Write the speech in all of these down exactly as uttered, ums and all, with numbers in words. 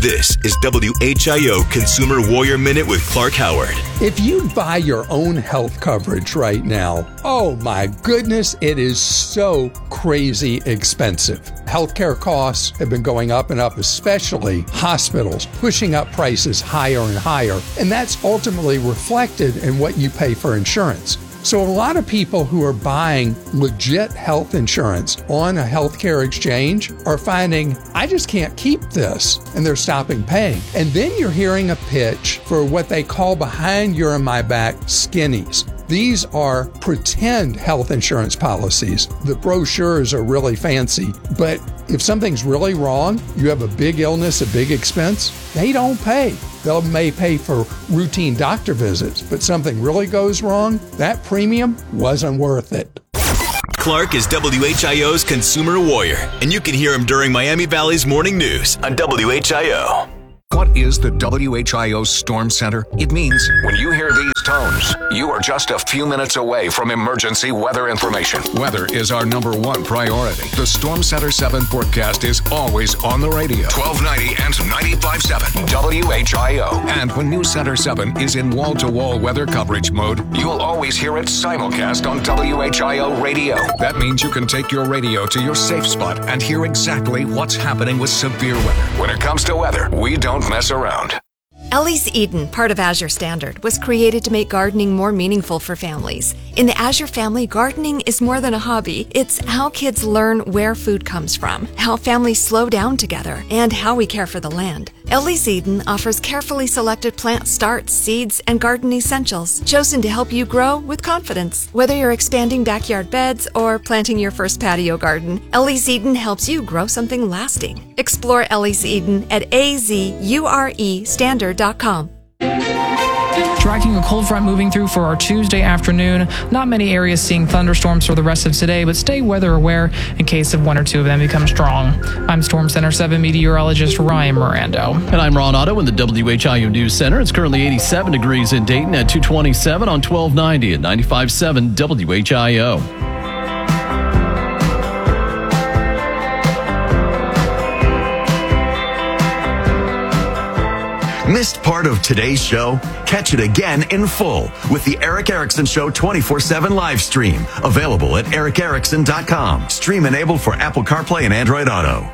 This is W H I O Consumer Warrior Minute with Clark Howard. If you buy your own health coverage right now, oh my goodness, it is so crazy expensive. Healthcare costs have been going up and up, especially hospitals, pushing up prices higher and higher. And that's ultimately reflected in what you pay for insurance. So a lot of people who are buying legit health insurance on a healthcare exchange are finding, I just can't keep this, and they're stopping paying. And then you're hearing a pitch for what they call behind your and my back skinnies. These are pretend health insurance policies. The brochures are really fancy, but if something's really wrong, you have a big illness, a big expense, they don't pay. They may pay for routine doctor visits, but something really goes wrong, that premium wasn't worth it. Clark is W H I O's Consumer Warrior, and you can hear him during Miami Valley's Morning News on W H I O. What is the W H I O Storm Center? It means when you hear these tones, you are just a few minutes away from emergency weather information. Weather is our number one priority. The Storm Center seven forecast is always on the radio. twelve ninety and ninety-five point seven W H I O. And when News Center seven is in wall-to-wall weather coverage mode, you'll always hear it simulcast on W H I O radio. That means you can take your radio to your safe spot and hear exactly what's happening with severe weather. When it comes to weather, we don't mess around. Ellie's Eden, part of Azure Standard, was created to make gardening more meaningful for families. In the Azure family, gardening is more than a hobby. It's how kids learn where food comes from, how families slow down together, and how we care for the land. Ellie's Eden offers carefully selected plant starts, seeds, and garden essentials chosen to help you grow with confidence. Whether you're expanding backyard beds or planting your first patio garden, Ellie's Eden helps you grow something lasting. Explore Ellie's Eden at A Z U R E standard dot com. Tracking a cold front moving through for our Tuesday afternoon. Not many areas seeing thunderstorms for the rest of today, but stay weather aware in case of one or two of them become strong. I'm Storm Center seven meteorologist Ryan Mirando. And I'm Ron Otto in the W H I O News Center. It's currently eighty-seven degrees in Dayton at two twenty-seven on twelve ninety and ninety-five point seven W H I O. Missed part of today's show? Catch it again in full with the Eric Erickson Show twenty-four seven live stream. Available at eric erickson dot com. Stream enabled for Apple CarPlay and Android Auto.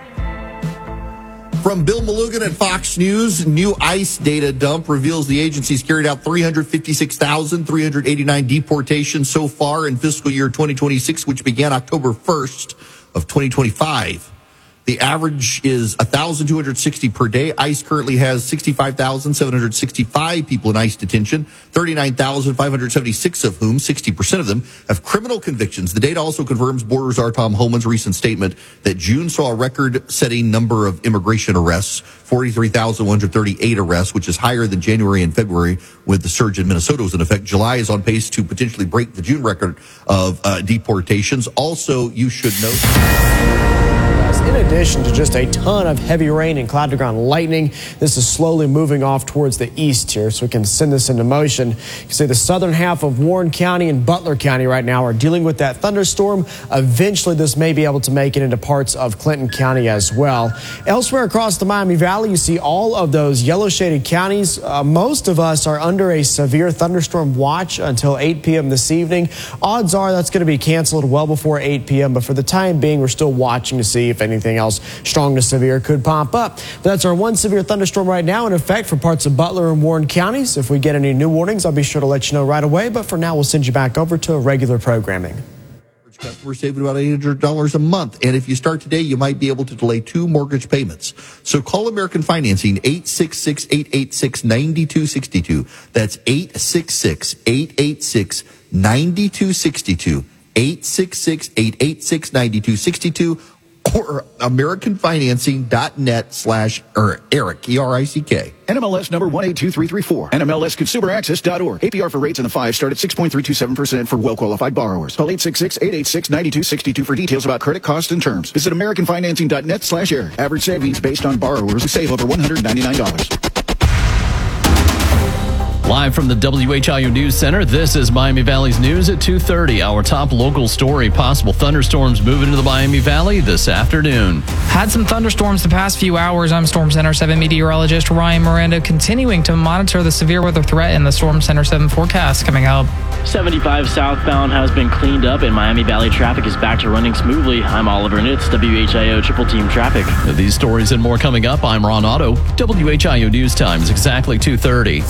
From Bill Malugin at Fox News, new ICE data dump reveals the agency's carried out three hundred fifty-six thousand three hundred eighty-nine deportations so far in fiscal year twenty twenty-six, which began October first of twenty twenty-five. The average is one thousand two hundred sixty per day. ICE currently has sixty-five thousand seven hundred sixty-five people in ICE detention, thirty-nine thousand five hundred seventy-six of whom, sixty percent of them, have criminal convictions. The data also confirms Border Czar Tom Homan's recent statement that June saw a record-setting number of immigration arrests, forty-three thousand one hundred thirty-eight arrests, which is higher than January and February with the surge in Minnesota was in effect. July is on pace to potentially break the June record of uh, deportations. Also, you should note... In addition to just a ton of heavy rain and cloud-to-ground lightning, this is slowly moving off towards the east here, so we can send this into motion. You can see the southern half of Warren County and Butler County right now are dealing with that thunderstorm. Eventually, this may be able to make it into parts of Clinton County as well. Elsewhere across the Miami Valley, you see all of those yellow-shaded counties. Uh, most of us are under a severe thunderstorm watch until eight p.m. this evening. Odds are that's going to be canceled well before eight p.m., but for the time being, we're still watching to see if anything else strong to severe could pop up. But that's our one severe thunderstorm right now in effect for parts of Butler and Warren counties. If we get any new warnings, I'll be sure to let you know right away. But for now, we'll send you back over to regular programming. Customers saving about eight hundred dollars a month. And if you start today, you might be able to delay two mortgage payments. So call American Financing, eight six six, eight eight six, nine two six two. That's eight six six, eight eight six, nine two six two. eight six six, eight eight six, nine two six two. Or american financing dot net slash Eric, E R I C K. N M L S number one eight two three three four. N M L S consumer access dot org. A P R for rates in the five start at six point three two seven percent for well-qualified borrowers. Call eight six six, eight eight six, nine two six two for details about credit costs and terms. Visit american financing dot net slash Eric. Average savings based on borrowers who save over one hundred ninety-nine dollars. Live from the W H I O News Center, this is Miami Valley's news at two thirty. Our top local story, possible thunderstorms moving into the Miami Valley this afternoon. Had some thunderstorms the past few hours. I'm Storm Center seven meteorologist Ryan Miranda, continuing to monitor the severe weather threat in the Storm Center seven forecast coming up. seventy-five southbound has been cleaned up and Miami Valley traffic is back to running smoothly. I'm Oliver Nitz, W H I O Triple Team Traffic. These stories and more coming up. I'm Ron Otto. W H I O News Time is exactly two thirty.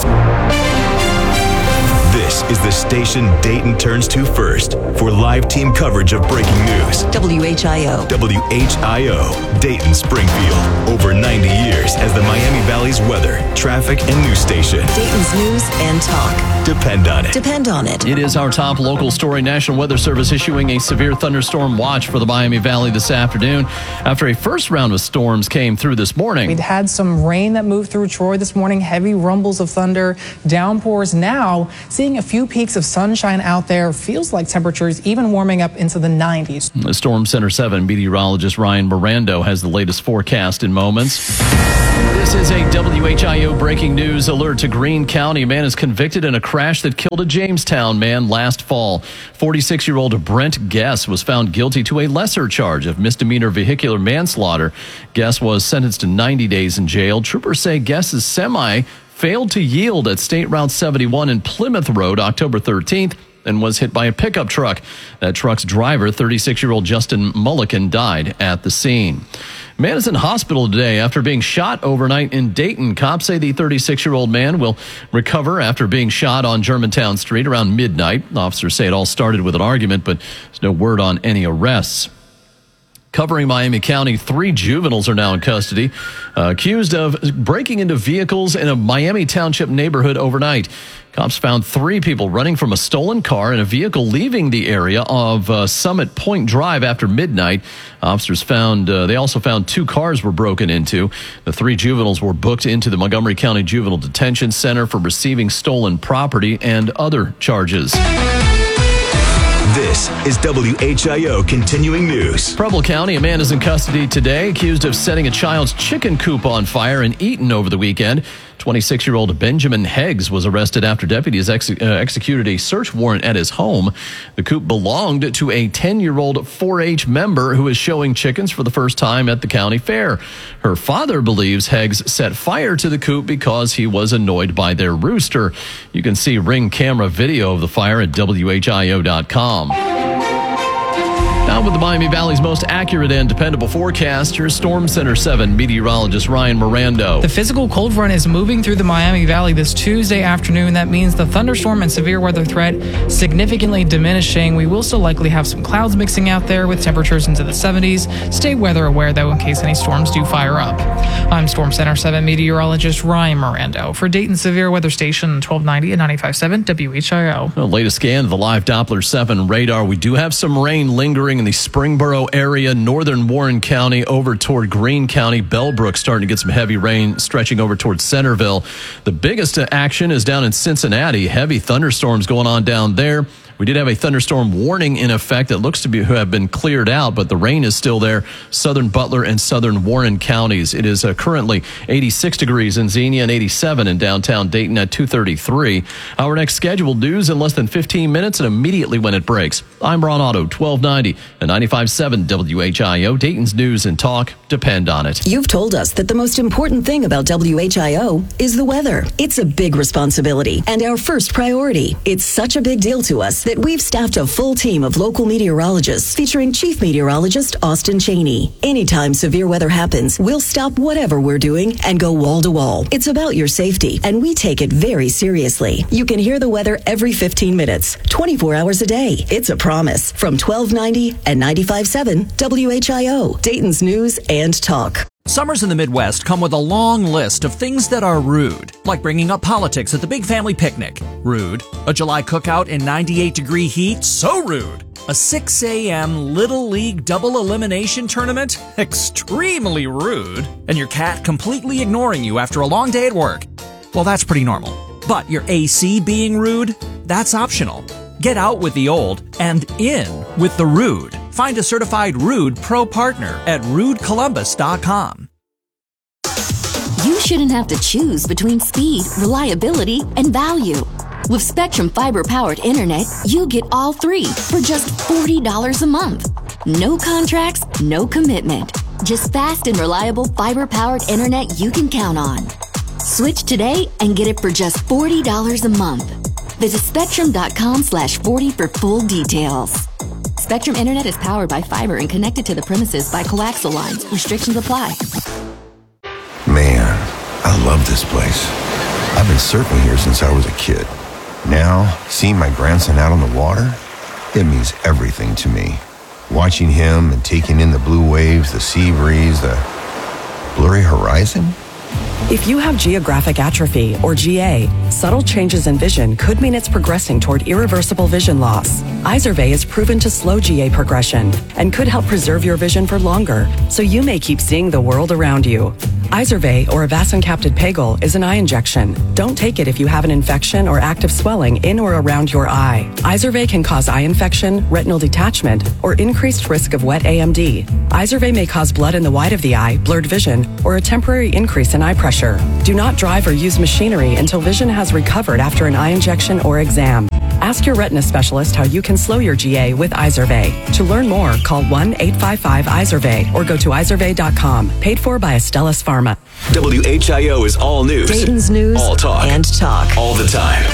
This is the station Dayton turns to first for live team coverage of breaking news. W H I O. W H I O, Dayton Springfield. Over ninety years as the Miami Valley's weather, traffic, and news station. Dayton's news and talk. Depend on it. Depend on it. It is our top local story. National Weather Service issuing a severe thunderstorm watch for the Miami Valley this afternoon after a first round of storms came through this morning. We'd had some rain that moved through Troy this morning, heavy rumbles of thunder, downpours. Now, seeing a few peaks of sunshine out there, feels like temperatures even warming up into the nineties. The Storm Center seven meteorologist Ryan Miranda has the latest forecast in moments. This is a W H I O breaking news alert to Greene County. A man is convicted in a crash that killed a Jamestown man last fall. forty-six-year-old Brent Guess was found guilty to a lesser charge of misdemeanor vehicular manslaughter. Guess was sentenced to ninety days in jail. Troopers say Guess's semi failed to yield at State Route seventy-one in Plymouth Road October thirteenth and was hit by a pickup truck. That truck's driver, thirty-six-year-old Justin Mullican, died at the scene. Man is in hospital today after being shot overnight in Dayton. Cops say the thirty-six-year-old man will recover after being shot on Germantown Street around midnight. Officers say it all started with an argument, but there's no word on any arrests. Covering Miami County, three juveniles are now in custody, uh, accused of breaking into vehicles in a Miami Township neighborhood overnight. Cops found three people running from a stolen car and a vehicle leaving the area of uh, Summit Point Drive after midnight. Officers found, uh, they also found two cars were broken into. The three juveniles were booked into the Montgomery County Juvenile Detention Center for receiving stolen property and other charges. This is W H I O Continuing News. Preble County, a man is in custody today accused of setting a child's chicken coop on fire in Eaton over the weekend. twenty-six-year-old Benjamin Heggs was arrested after deputies ex- uh, executed a search warrant at his home. The coop belonged to a ten-year-old four H member who is showing chickens for the first time at the county fair. Her father believes Heggs set fire to the coop because he was annoyed by their rooster. You can see ring camera video of the fire at W H I O dot com. Now with the Miami Valley's most accurate and dependable forecast, here's Storm Center seven meteorologist Ryan Miranda. The physical cold front is moving through the Miami Valley this Tuesday afternoon. That means the thunderstorm and severe weather threat significantly diminishing. We will still likely have some clouds mixing out there with temperatures into the seventies. Stay weather aware, though, in case any storms do fire up. I'm Storm Center seven meteorologist Ryan Miranda for Dayton Severe Weather Station twelve ninety and ninety-five point seven W H I O. The latest scan of the live Doppler seven radar. We do have some rain lingering in the Springboro area, northern Warren County, over toward Greene County. Bellbrook starting to get some heavy rain stretching over towards Centerville. The biggest action is down in Cincinnati. Heavy thunderstorms going on down there. We did have a thunderstorm warning in effect that looks to be have been cleared out, but the rain is still there. Southern Butler and southern Warren counties. It is uh, currently eighty-six degrees in Xenia and eighty-seven in downtown Dayton at two thirty-three. Our next scheduled news in less than fifteen minutes and immediately when it breaks. I'm Ron Otto, twelve ninety and ninety-five point seven W H I O. Dayton's news and talk depend on it. You've told us that the most important thing about W H I O is the weather. It's a big responsibility and our first priority. It's such a big deal to us that we've staffed a full team of local meteorologists featuring Chief Meteorologist Austin Cheney. Anytime severe weather happens, we'll stop whatever we're doing and go wall to wall. It's about your safety, and we take it very seriously. You can hear the weather every fifteen minutes, twenty-four hours a day. It's a promise. From twelve ninety and ninety-five point seven W H I O, Dayton's news and talk. Summers in the Midwest come with a long list of things that are rude, like bringing up politics at the big family picnic. Rude. A July cookout in ninety-eight degree heat. So rude. A six a.m. Little League double elimination tournament. Extremely rude. And your cat completely ignoring you after a long day at work. Well, that's pretty normal. But your A C being rude? That's optional. Get out with the old and in with the rude. Find a certified Rude Pro partner at rude columbus dot com. You shouldn't have to choose between speed, reliability, and value. With Spectrum fiber-powered internet, you get all three for just forty dollars a month. No contracts, no commitment. Just fast and reliable fiber-powered internet you can count on. Switch today and get it for just forty dollars a month. Visit spectrum.com slash 40 for full details. Spectrum Internet is powered by fiber and connected to the premises by coaxial lines. Restrictions apply. Man, I love this place. I've been surfing here since I was a kid. Now, seeing my grandson out on the water, it means everything to me. Watching him and taking in the blue waves, the sea breeze, the blurry horizon. If you have geographic atrophy, or G A, subtle changes in vision could mean it's progressing toward irreversible vision loss. Izervay is proven to slow G A progression and could help preserve your vision for longer, so you may keep seeing the world around you. Izervay, or avacincaptad pegol, is an eye injection. Don't take it if you have an infection or active swelling in or around your eye. Izervay can cause eye infection, retinal detachment, or increased risk of wet A M D. Izervay may cause blood in the white of the eye, blurred vision, or a temporary increase in eye pressure. Do not drive or use machinery until vision has recovered after an eye injection or exam. Ask your retina specialist how you can slow your G A with Izervay. To learn more, call one eight five five Izervay or go to izervay dot com. Paid for by Astellas Pharma. W H I O is all news. Dayton's news all talk. and talk. All the time.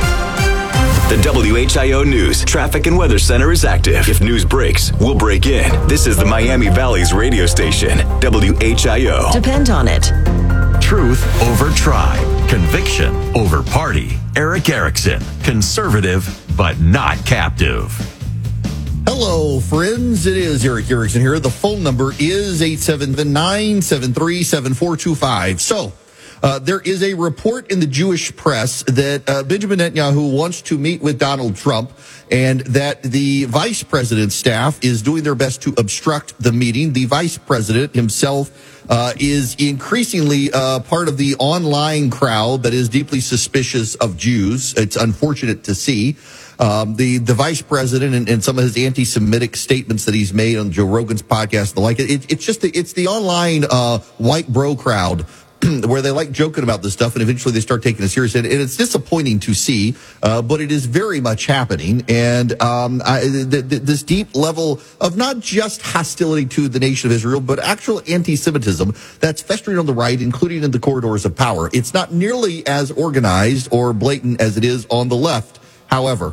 The W H I O News Traffic and Weather Center is active. If news breaks, we'll break in. This is the Miami Valley's radio station, W H I O. Depend on it. Truth over tribe. Conviction over party. Eric Erickson. Conservative, but not captive. Hello, friends. It is Eric Erickson here. The phone number is eight seven nine, seven three seven, four two five. So, uh, there is a report in the Jewish press that uh, Benjamin Netanyahu wants to meet with Donald Trump and that the vice president's staff is doing their best to obstruct the meeting. The vice president himself Uh, is increasingly uh, part of the online crowd that is deeply suspicious of Jews. It's unfortunate to see. Um, the, the vice president and, and some of his anti-Semitic statements that he's made on Joe Rogan's podcast and the like, it, it's just the, it's the online uh, white bro crowd where they like joking about this stuff and eventually they start taking it serious. And, and it's disappointing to see, uh, but it is very much happening. And um, I, th- th- this deep level of not just hostility to the nation of Israel, but actual anti-Semitism that's festering on the right, including in the corridors of power. It's not nearly as organized or blatant as it is on the left. However,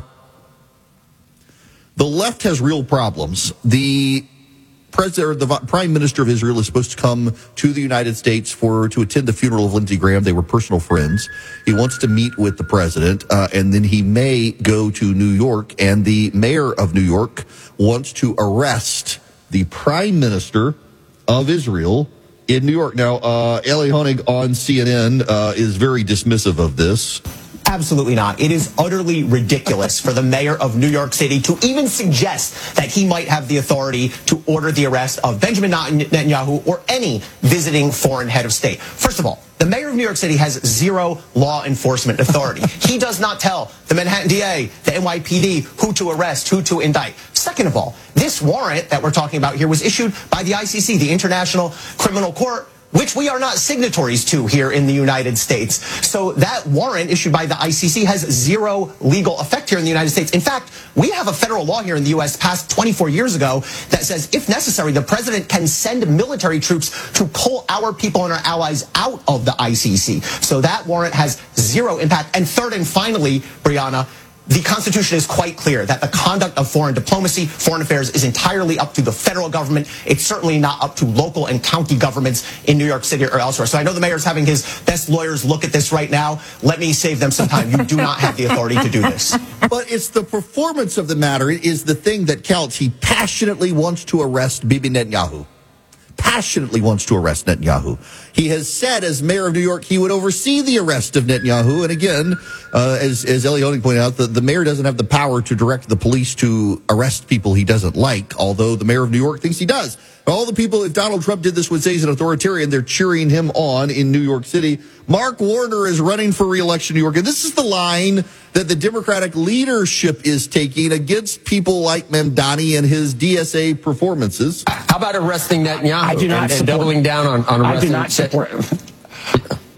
the left has real problems. The President, the Prime Minister of Israel is supposed to come to the United States for to attend the funeral of Lindsey Graham. They were personal friends. He wants to meet with the president, uh, and then he may go to New York. And the mayor of New York wants to arrest the Prime Minister of Israel in New York. Now, uh, Eli Honig on C N N uh, is very dismissive of this. Absolutely not. It is utterly ridiculous for the mayor of New York City to even suggest that he might have the authority to order the arrest of Benjamin Netanyahu or any visiting foreign head of state. First of all, the mayor of New York City has zero law enforcement authority. He does not tell the Manhattan D A, the N Y P D, who to arrest, who to indict. Second of all, this warrant that we're talking about here was issued by the I C C, the International Criminal Court, which we are not signatories to here in the United States. So that warrant issued by the I C C has zero legal effect here in the United States. In fact, we have a federal law here in the U S passed twenty-four years ago that says, if necessary, the president can send military troops to pull our people and our allies out of the I C C. So that warrant has zero impact. And third and finally, Brianna, the Constitution is quite clear that the conduct of foreign diplomacy, foreign affairs, is entirely up to the federal government. It's certainly not up to local and county governments in New York City or elsewhere. So I know the mayor's having his best lawyers look at this right now. Let me save them some time. You do not have the authority to do this. But it's the performance of the matter is the thing that counts. He passionately wants to arrest Bibi Netanyahu. Passionately wants to arrest Netanyahu. He has said, as mayor of New York, he would oversee the arrest of Netanyahu. And again, uh, as, as Eli Honig pointed out, the, the mayor doesn't have the power to direct the police to arrest people he doesn't like, although the mayor of New York thinks he does. All the people, if Donald Trump did this, would say he's an authoritarian. They're cheering him on in New York City. Mark Warner is running for re-election in New York. And this is the line that the Democratic leadership is taking against people like Mamdani and his D S A performances. How about arresting Netanyahu I do not and, and support, doubling down on, on arresting I do not support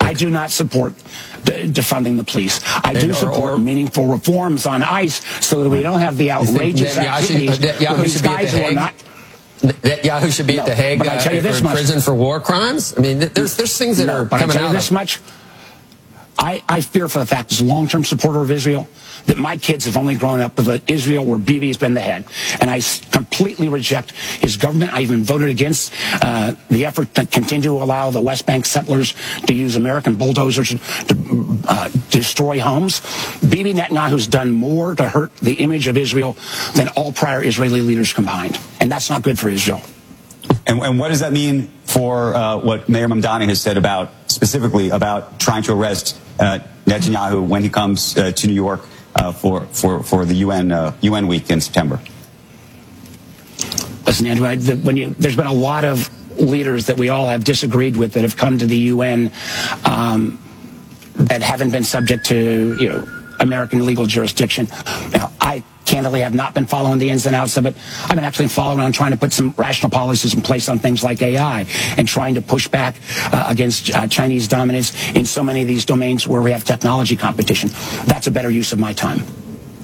I do not support de- defunding the police. I do support or, or, meaningful reforms on ICE so that we don't have the outrageous activities of these guys who are not... Netanyahu should be no, at the Hague but I tell you this uh, in much. prison for war crimes? I mean, there's there's things that no, are but coming I tell out you this of... much. I, I fear for the fact, as a long-term supporter of Israel, that my kids have only grown up with an Israel where Bibi has been the head. And I completely reject his government. I even voted against uh, the effort to continue to allow the West Bank settlers to use American bulldozers to uh, destroy homes. Bibi Netanyahu's done more to hurt the image of Israel than all prior Israeli leaders combined. And that's not good for Israel. And, and what does that mean for uh, what Mayor Mamdani has said about, specifically about trying to arrest uh, Netanyahu when he comes uh, to New York uh, for, for, for the U N uh, U N week in September? Listen, Andrew, I, the, when you, there's been a lot of leaders that we all have disagreed with that have come to the U N um, that haven't been subject to, you know, American legal jurisdiction. Now, I candidly have not been following the ins and outs of it. I've been actually following on trying to put some rational policies in place on things like A I and trying to push back uh, against uh, Chinese dominance in so many of these domains where we have technology competition. That's a better use of my time.